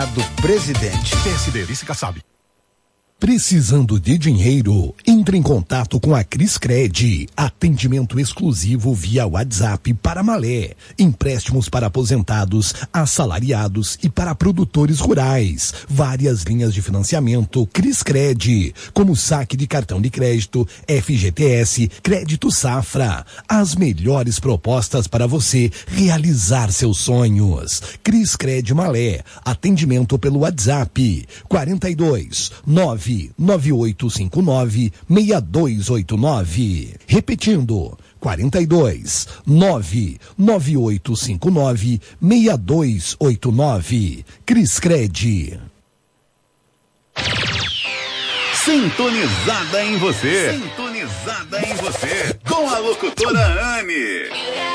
Do presidente. PSD, vice Kassab. Precisando de dinheiro? Entre em contato com a Criscred. Atendimento exclusivo via WhatsApp para Malé. Empréstimos para aposentados, assalariados e para produtores rurais. Várias linhas de financiamento Criscred, como saque de cartão de crédito, FGTS, crédito safra. As melhores propostas para você realizar seus sonhos. Criscred Malé. Atendimento pelo WhatsApp 42-99859-6289. Repetindo, 42-99859-6289. Criscred. Sintonizada em você. Sintonizada em você. Com a locutora Anne.